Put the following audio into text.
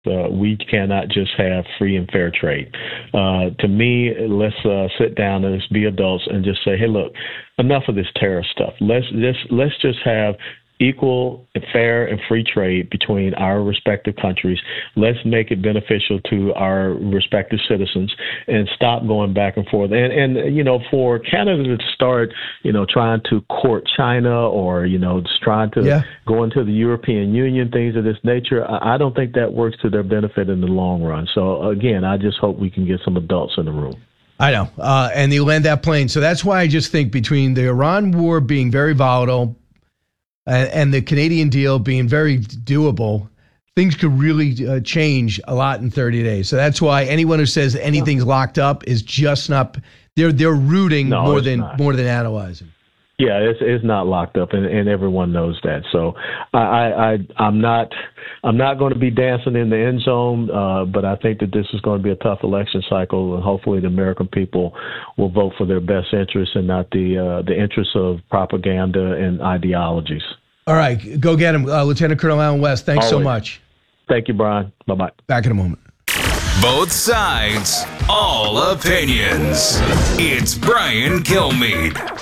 We cannot just have free and fair trade. To me, let's sit down and let's be adults and just say, hey, look, enough of this tariff stuff. Let's just have equal, fair, and free trade between our respective countries. Let's make it beneficial to our respective citizens and stop going back and forth. And for Canada to start, trying to court China or, just trying to go into the European Union, things of this nature, I don't think that works to their benefit in the long run. So, again, I just hope we can get some adults in the room. I know. And they land that plane. So that's why I just think between the Iran war being very volatile, and the Canadian deal being very doable, things could really change a lot in 30 days. So that's why anyone who says anything's locked up is just not. They're rooting more than analyzing. Yeah, it's not locked up, and everyone knows that. So I'm not going to be dancing in the end zone, but I think that this is going to be a tough election cycle, and hopefully the American people will vote for their best interests and not the interests of propaganda and ideologies. All right, go get him, Lieutenant Colonel Allen West. Thanks so much. Thank you, Brian. Bye-bye. Back in a moment. Both sides, all opinions. It's Brian Kilmeade.